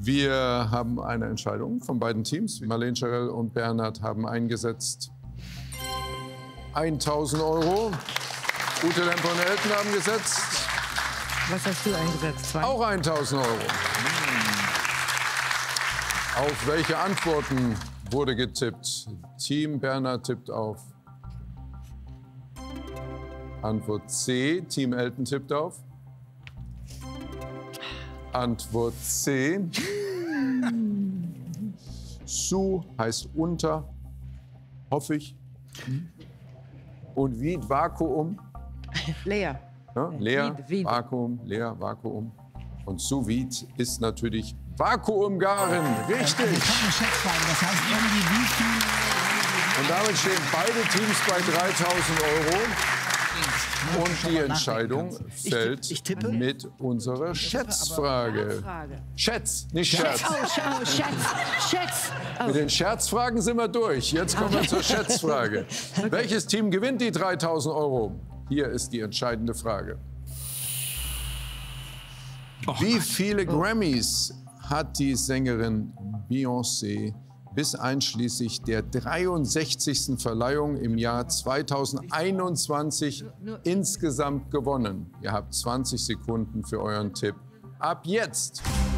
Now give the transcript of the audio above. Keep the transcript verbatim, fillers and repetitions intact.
Wir haben eine Entscheidung von beiden Teams. Marlene Scherrell und Bernhard haben eingesetzt tausend Euro. Ute Lempe und Elton haben gesetzt. Was hast du eingesetzt? Zwei? Auch tausend Euro. Auf welche Antworten wurde getippt? Team Bernhard tippt auf Antwort C. Team Elton tippt auf Antwort C. Su heißt unter, hoffe ich. Und Wied, Vakuum. Leer. Ja, leer, Wied, Wied. Vakuum, leer, Vakuum. Und Sous Vide ist natürlich Vakuumgaren. Richtig. Ich habe eine Schätzfrage, das heißt irgendwie wie viel... Und damit stehen beide Teams bei dreitausend Euro. Und die Entscheidung fällt ich tippe. mit unserer Schätzfrage. Schätz, nicht Scherz. Oh, oh, Schätz, Schätz. Oh. Mit den Scherzfragen sind wir durch. Jetzt kommen wir zur Schätzfrage. Welches Team gewinnt die dreitausend Euro? Hier ist die entscheidende Frage. Wie viele Grammys hat die Sängerin Beyoncé bis einschließlich der dreiundsechzigsten Verleihung im Jahr zweitausendeinundzwanzig insgesamt gewonnen? Ihr habt zwanzig Sekunden für euren Tipp. Ab jetzt!